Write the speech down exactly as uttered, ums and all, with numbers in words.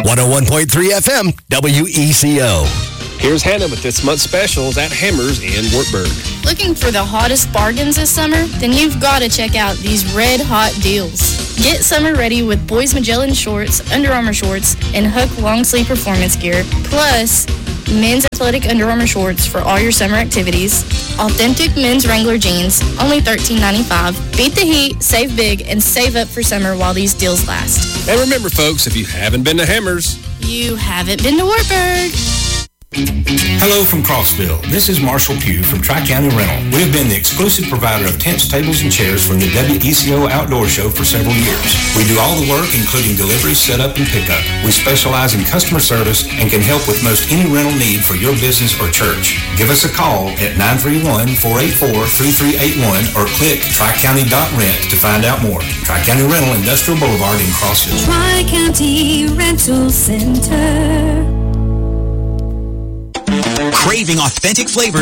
one oh one point three F M, W E C O. Here's Hannah with this month's specials at Hammers in Wartburg. Looking for the hottest bargains this summer? Then you've got to check out these red hot deals. Get summer ready with Boys Magellan shorts, Under Armour shorts, and Hook long sleeve performance gear, plus men's athletic Under Armour shorts for all your summer activities, authentic men's Wrangler jeans, only thirteen ninety-five. Beat the heat, save big, and save up for summer while these deals last. And remember, folks, if you haven't been to Hammers, you haven't been to Wartburg. Hello from Crossville. This is Marshall Pugh from Tri-County Rental. We have been the exclusive provider of tents, tables, and chairs for the W E C O Outdoor Show for several years. We do all the work, including delivery, setup, and pickup. We specialize in customer service and can help with most any rental need for your business or church. Give us a call at nine three one, four eight four, three three eight one or click tri county dot rent to find out more. Tri-County Rental, Industrial Boulevard in Crossville. Tri-County Rental Center. Craving authentic flavors